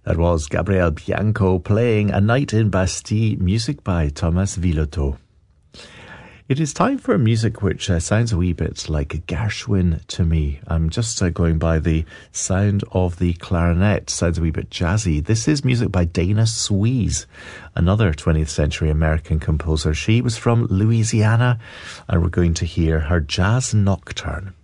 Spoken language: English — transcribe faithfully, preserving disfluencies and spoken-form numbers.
That was Gabriel Bianco playing A Night in Bastille, music by Thomas Villotto. It is time for music which uh, sounds a wee bit like Gershwin to me. I'm just uh, going by the sound of the clarinet. Sounds a wee bit jazzy. This is music by Dana Swees, another twentieth century American composer. She was from Louisiana, and we're going to hear her Jazz Nocturne.